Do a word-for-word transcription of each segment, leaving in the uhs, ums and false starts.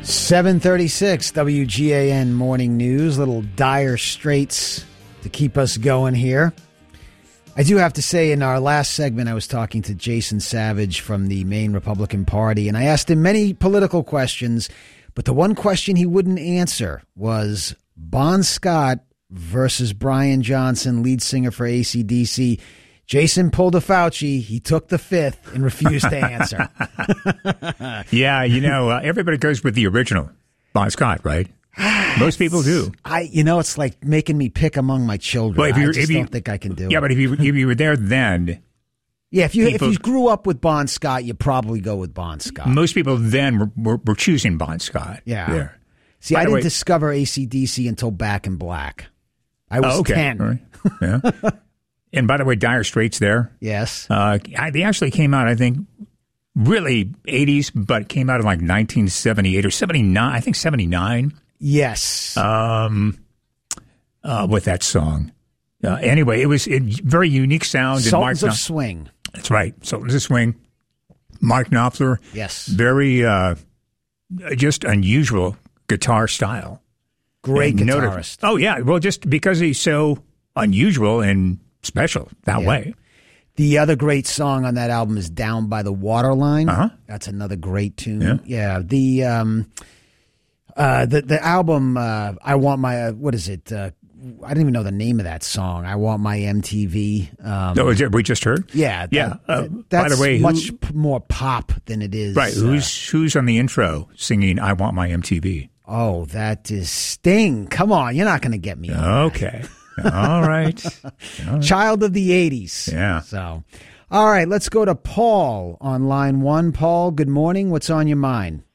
seven thirty-six W G A N Morning News. Little Dire Straits to keep us going here. I do have to say, in our last segment, I was talking to Jason Savage from the Maine Republican Party, and I asked him many political questions, but the one question he wouldn't answer was Bon Scott versus Brian Johnson, lead singer for A C D C. Jason pulled a Fauci. He took the fifth and refused to answer. Yeah, you know, uh, everybody goes with the original Bon Scott, right? Most people do. I, you know, it's like making me pick among my children. Well, if you, I just if you, don't think I can do yeah, it. Yeah, but if you if you were there then, yeah, if you people, if you grew up with Bon Scott, you probably go with Bon Scott. Most people then were, were, were choosing Bon Scott. Yeah. There. See, By I didn't way, discover A C D C until Back in Black. I was oh, okay. ten. All right. Yeah. And by the way, Dire Straits there. Yes. Uh, they actually came out, I think, really eighties, but came out in like nineteen seventy-eight or seventy-nine. I think seventy-nine. Yes. Um, uh, with that song. Uh, anyway, it was a very unique sound. Sultans and Mark of Swing. That's right. Sultans of Swing. Mark Knopfler. Yes. Very uh, just unusual guitar style. Great and guitarist. Noted, oh, yeah. Well, just because he's so unusual and special that yeah. way. The other great song on that album is Down by the Waterline. Uh-huh. That's another great tune. Yeah. yeah the um, uh, the the album. Uh, I want my uh, what is it? Uh, I don't even know the name of that song. I want my M T V. Um, oh, is it we just heard? Yeah, yeah. That, Uh, that's by the way, much who, p- more pop than it is. Right. Who's uh, who's on the intro singing "I Want My M T V"? Oh, that is Sting. Come on, you're not going to get me. Okay. All right. All right. Child of the eighties. Yeah. So, all right, let's go to Paul on line one. Paul, good morning. What's on your mind?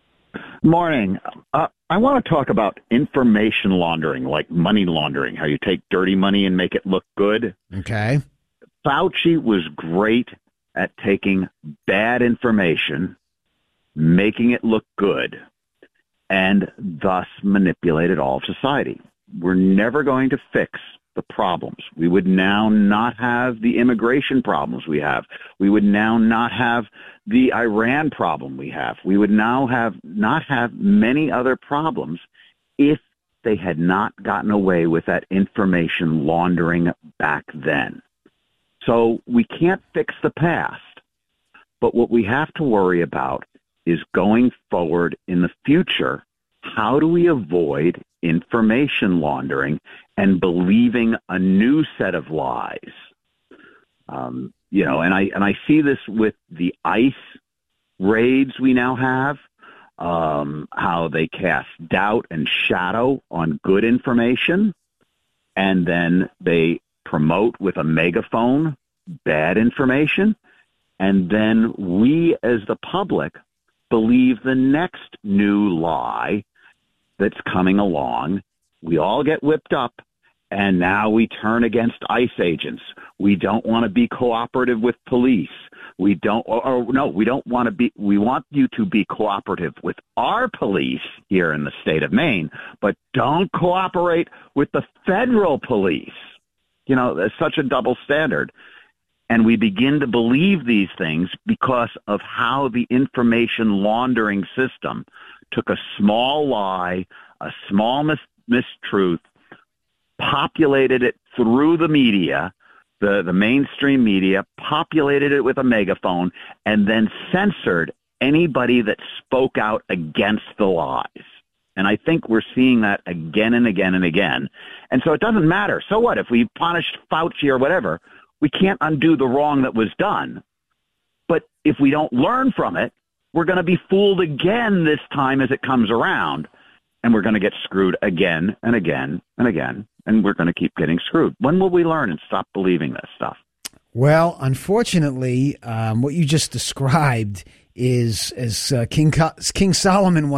Morning. Uh, I want to talk about information laundering, like money laundering, how you take dirty money and make it look good. Okay. Fauci was great at taking bad information, making it look good, and thus manipulated all of society. We're never going to fix the problems. We would now not have the immigration problems we have. We would now not have the Iran problem we have. We would now have not have many other problems if they had not gotten away with that information laundering back then. So we can't fix the past, but what we have to worry about is going forward in the future. How do we avoid information laundering and believing a new set of lies? Um, you know, and I and I see this with the ICE raids we now have, um, how they cast doubt and shadow on good information, and then they promote with a megaphone bad information, and then we as the public believe the next new lie that's coming along. We all get whipped up, and now we turn against ICE agents. We don't want to be cooperative with police. We don't, or, or no, we don't want to be, we want you to be cooperative with our police here in the state of Maine, but don't cooperate with the federal police. You know, there's such a double standard. And we begin to believe these things because of how the information laundering system took a small lie, a small mis- mistruth, populated it through the media, the, the mainstream media, populated it with a megaphone, and then censored anybody that spoke out against the lies. And I think we're seeing that again and again and again. And so it doesn't matter. So what? If we punished Fauci or whatever, we can't undo the wrong that was done. But if we don't learn from it, we're going to be fooled again this time as it comes around, and we're going to get screwed again and again and again, and we're going to keep getting screwed. When will we learn and stop believing this stuff? Well, unfortunately, um, what you just described is, as uh, King Co- King Solomon once